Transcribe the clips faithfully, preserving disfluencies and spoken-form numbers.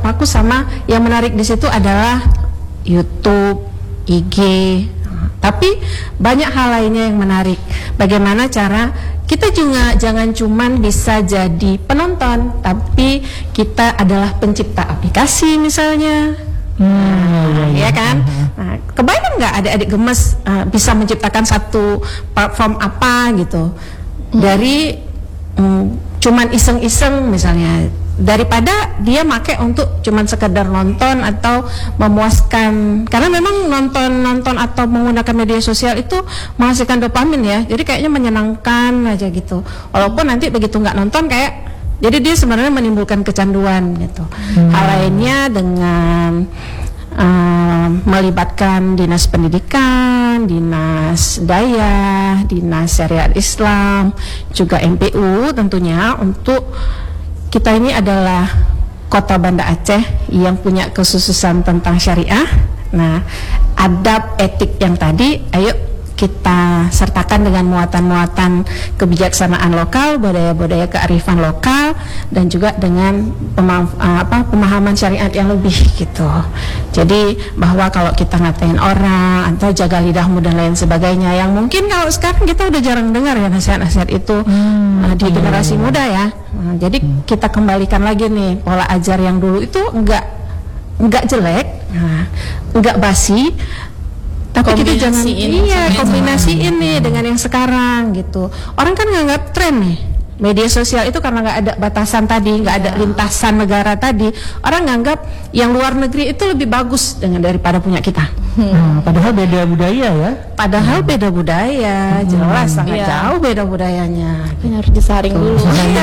fokus sama yang menarik di situ adalah YouTube, I G. Tapi banyak hal lainnya yang menarik. Bagaimana cara kita juga jangan cuman bisa jadi penonton, tapi kita adalah pencipta aplikasi misalnya. Hmm, ya kan? Nah, kebayang nggak adik-adik gemes uh, bisa menciptakan satu platform apa gitu dari um, cuman iseng-iseng misalnya, daripada dia make untuk cuman sekedar nonton atau memuaskan, karena memang nonton-nonton atau menggunakan media sosial itu menghasilkan dopamin ya, jadi kayaknya menyenangkan aja gitu, walaupun nanti begitu nggak nonton kayak jadi dia sebenarnya menimbulkan kecanduan gitu. Hmm. Hal lainnya dengan uh, melibatkan dinas pendidikan, dinas daya, dinas syariat Islam, juga M P U tentunya, untuk kita ini adalah kota Banda Aceh yang punya kekhususan tentang syariah. Nah, adab etik yang tadi, ayo kita sertakan dengan muatan-muatan kebijaksanaan lokal, budaya-budaya kearifan lokal, dan juga dengan pemaham, apa, pemahaman syariat yang lebih gitu. Jadi bahwa kalau kita ngatain orang atau jaga lidahmu dan lain sebagainya, yang mungkin kalau sekarang kita udah jarang dengar ya nasihat-nasihat itu hmm, uh, di iya, generasi iya. muda ya. Nah, jadi hmm. kita kembalikan lagi nih pola ajar yang dulu itu enggak enggak jelek, nah, enggak basi. Tapi kita jangan iya kombinasiin nih dengan yang sekarang gitu. Orang kan nganggap tren nih media sosial itu karena nggak ada batasan tadi, nggak ada lintasan negara tadi. Orang nganggap yang luar negeri itu lebih bagus dengan daripada punya kita. Hmm. Hmm, padahal beda budaya ya. Padahal hmm. beda budaya, jelas hmm. sangat iya. jauh beda budayanya. Ini harus disaring dulu.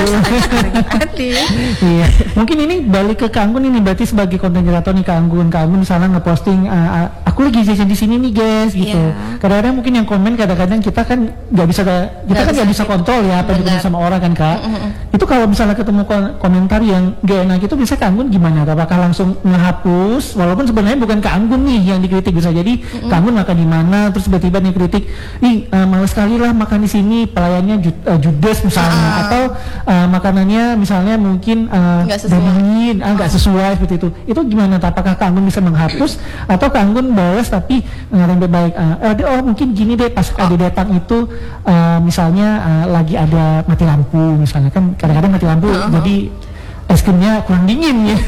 Iya. Mungkin ini balik ke Kak Anggun ini, berarti sebagai konten kreator nih Kak Anggun, Kak Anggun misalnya ngeposting uh, aku lagi jajan di sini nih guys gitu. Yeah. Kadang-kadang mungkin yang komen kadang-kadang kita kan nggak bisa kita gak kan nggak bisa kontrol ya apa yang sama orang kan Kak. Mm-hmm. Itu kalau misalnya ketemu komentar yang gak enak itu bisa Kak Anggun gimana? Apakah langsung ngehapus walaupun sebenarnya bukan Kak Anggun nih yang dikritik, bisa jadi mm-hmm. Kak Anggun makan di mana terus tiba-tiba nih kritik, ih uh, males sekali lah makan di sini, pelayannya jud, uh, judes misalnya, uh. atau uh, makanannya misalnya mungkin uh, dingin, ah nggak sesuai seperti itu. Itu gimana? Apakah Kak Anggun bisa menghapus atau Kak Anggun balas tapi ngatain baik? Uh, oh mungkin gini deh, pas oh. ada datang itu uh, misalnya uh, lagi ada mati lampu misalnya, kan kadang-kadang mati lampu uh-huh. jadi es krimnya kurang dingin ya.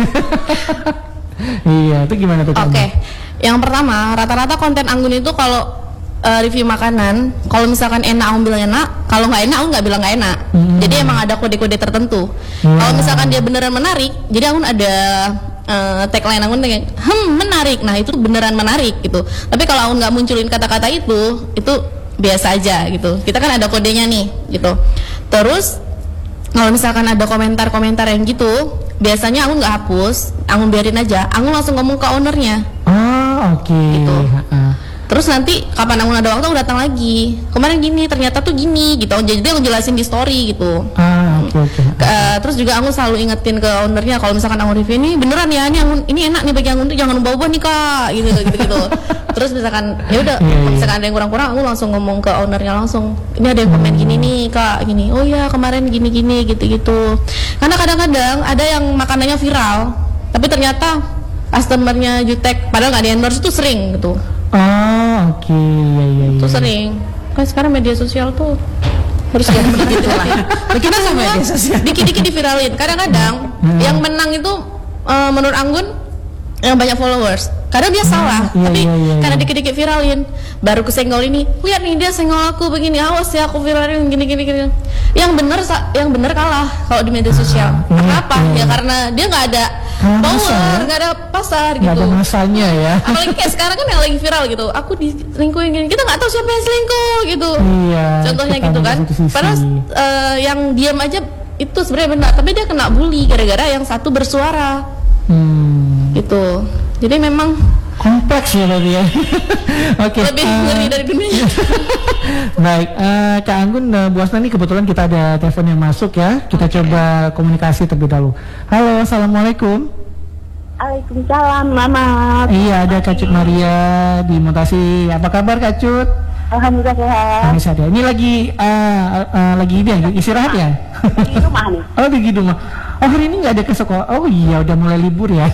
Iya, itu gimana tuh? Oke, okay. Yang pertama, rata-rata konten Anggun itu kalau uh, review makanan, kalau misalkan enak Anggun bilang enak, kalau nggak enak Anggun nggak bilang nggak enak. Hmm. Jadi emang ada kode-kode tertentu. Wow. Kalau misalkan dia beneran menarik, jadi Anggun ada uh, tagline Anggun dengan hmm menarik. Nah itu beneran menarik gitu. Tapi kalau Anggun nggak munculin kata-kata itu, itu biasa aja gitu. Kita kan ada kodenya nih gitu. Terus kalau misalkan ada komentar-komentar yang gitu, biasanya Anggun nggak hapus, Anggun biarin aja, Anggun langsung ngomong ke ownernya. Oh, oke. Okay. Gitu. Uh. Terus nanti kapan Anggun ada waktu Anggun datang lagi. Kemarin gini, ternyata tuh gini gitu. Jadi Anggun jelasin di story gitu. Ah, oke okay, oke. Okay. Uh, terus juga Anggun selalu ingetin ke ownernya kalau misalkan Anggun review ini beneran ya, ini Anggun, ini enak nih bagi Anggun tuh, jangan bawa-bawa nih Kak, gitu gitu gitu. Terus misalkan ya udah, yeah, yeah. misalkan ada yang kurang-kurang, Anggun langsung ngomong ke ownernya langsung. Ini ada yang komen gini nih Kak, gini. Oh ya kemarin gini-gini gitu-gitu. Karena kadang-kadang ada yang makanannya viral, tapi ternyata customernya jutek, padahal nggak di endorse, itu sering gitu. Oh oke, okay. ya, ya, ya. Itu sering. Kan sekarang media sosial tuh harus yang begitu lah. Kita semua dikit-dikit diviralin. Kadang-kadang hmm. yang menang itu uh, menurut Anggun yang banyak followers. Karena dia salah, hmm, iya, tapi iya, iya, karena dikit-dikit viralin, baru kesenggol ini. Lihat nih dia senggol aku begini, awas ya aku viralin gini-gini gini. Yang bener yang bener kalah kalau di media sosial. Hmm, Kenapa? Iya. Ya karena dia nggak ada power, nggak ada pasar gitu. Nggak ada masanya ya. Apalagi kayak sekarang kan yang lagi viral gitu. Aku diselingkuhin gini, kita nggak tahu siapa yang selingkuh gitu. Iya, contohnya gitu kan. Padahal uh, yang diam aja itu sebenarnya benar, tapi dia kena bully gara-gara yang satu bersuara. Hmm. Gitu. Jadi memang kompleks ya tadi ya. Oke. Okay, lebih uh, ngeri dari dunia. Baik, uh, Kak Anggun, uh, Bu Asna, nih kebetulan kita ada telepon yang masuk ya. Kita okay. coba komunikasi terlebih dahulu. Halo, assalamualaikum. Waalaikumsalam, Mama. Iya, ada Kak Cut Maria di Mutasi. Apa kabar Kak Cut? Alhamdulillah sehat. Alhamdulillah. Ini lagi uh, uh, lagi ini ya, istirahat ya? Di rumah nih. Oh, di rumah. Oh, hari ini nggak ada ke sekolah. Oh iya, udah mulai libur ya.